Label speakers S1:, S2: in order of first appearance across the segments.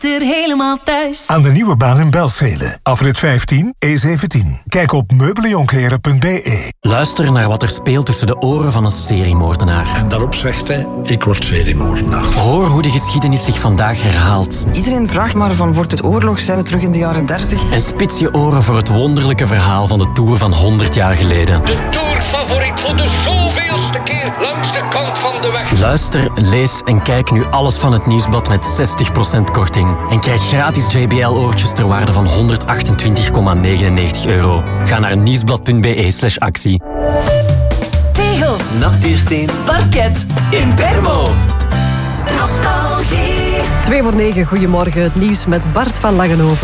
S1: er helemaal thuis.
S2: Aan de nieuwe baan in Belschelen. Afrit 15, E17. Kijk op meubeljonkleren.be.
S3: Luister naar wat er speelt tussen de oren van een seriemoordenaar.
S4: En daarop zegt hij, ik word seriemoordenaar.
S3: Hoor hoe de geschiedenis zich vandaag herhaalt.
S5: Iedereen vraagt maar van, wordt het oorlog? Zijn we terug in de jaren 30?
S3: En spits je oren voor het wonderlijke verhaal van de Tour van 100 jaar geleden.
S6: De Tourfavoriet voor de zoveelste keer langs de kant van de weg.
S3: Luister, lees en kijk nu alles van het Nieuwsblad met 60% korting. En krijg gratis JBL-oortjes ter waarde van €128,99. Ga naar nieuwsblad.be/actie.
S1: Tegels,
S7: Natuursteen,
S1: parket,
S7: Impermo.
S1: nostalgie.
S8: 9:02, goedemorgen. Het nieuws met Bart van Langenhoven.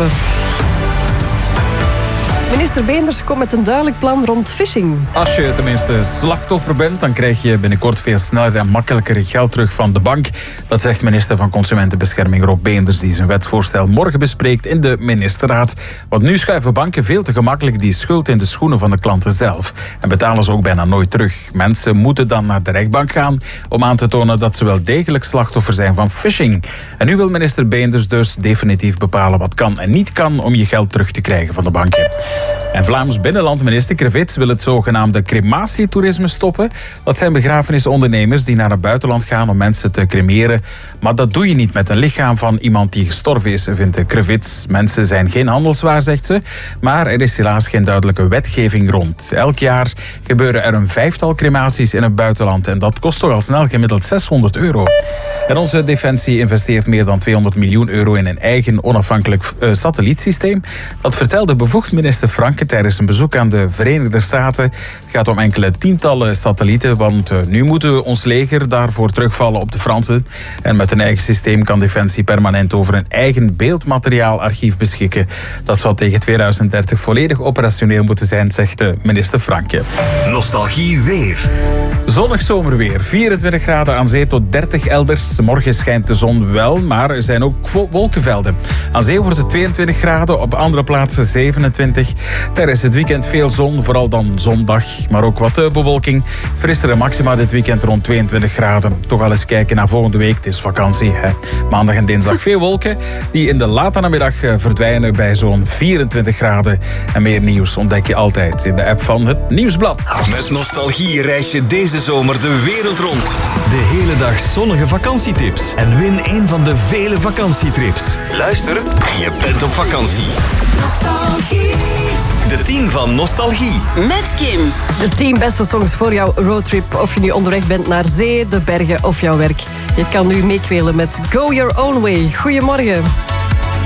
S8: Minister Beenders komt met een duidelijk plan rond phishing.
S9: Als je tenminste slachtoffer bent, dan krijg je binnenkort veel sneller en makkelijker geld terug van de bank. Dat zegt minister van Consumentenbescherming Rob Beenders, die zijn wetsvoorstel morgen bespreekt in de ministerraad. Want nu schuiven banken veel te gemakkelijk die schuld in de schoenen van de klanten zelf. En betalen ze ook bijna nooit terug. Mensen moeten dan naar de rechtbank gaan om aan te tonen dat ze wel degelijk slachtoffer zijn van phishing. En nu wil minister Beenders dus definitief bepalen wat kan en niet kan om je geld terug te krijgen van de banken. En Vlaams binnenlandminister Krevits wil het zogenaamde crematietoerisme stoppen. Dat zijn begrafenisondernemers die naar het buitenland gaan om mensen te cremeren. Maar dat doe je niet met een lichaam van iemand die gestorven is, vindt Krevits. Mensen zijn geen handelswaar, zegt ze. Maar er is helaas geen duidelijke wetgeving rond. Elk jaar gebeuren er een 5-tal crematies in het buitenland. En dat kost toch al snel gemiddeld €600. En onze Defensie investeert meer dan €200 miljoen in een eigen onafhankelijk satellietsysteem. Dat vertelde bevoegd minister Franke tijdens een bezoek aan de Verenigde Staten. Het gaat om enkele tientallen satellieten, want nu moeten we ons leger daarvoor terugvallen op de Fransen. En met een eigen systeem kan Defensie permanent over een eigen beeldmateriaalarchief beschikken. Dat zal tegen 2030 volledig operationeel moeten zijn, zegt minister Franke.
S7: Nostalgie weer.
S9: Zonnig zomerweer, 24 graden aan zee tot 30 elders. Morgen schijnt de zon wel, maar er zijn ook wolkenvelden. Aan zee wordt het 22 graden, op andere plaatsen 27. Tijdens het weekend veel zon, vooral dan zondag, maar ook wat bewolking. Frissere maxima dit weekend rond 22 graden. Toch wel eens kijken naar volgende week, het is vakantie. Hè. Maandag en dinsdag veel wolken, die in de late namiddag verdwijnen bij zo'n 24 graden. En meer nieuws ontdek je altijd in de app van het Nieuwsblad.
S7: Met nostalgie reis je deze zomer de wereld rond. De hele dag zonnige vakantietips. En win een van de vele vakantietrips. Luister en je bent op vakantie.
S1: Nostalgie.
S7: De 10 van Nostalgie.
S1: Met Kim.
S8: De 10 beste songs voor jouw roadtrip. Of je nu onderweg bent naar zee, de bergen of jouw werk. Je kan nu meekwelen met Go Your Own Way. Goedemorgen.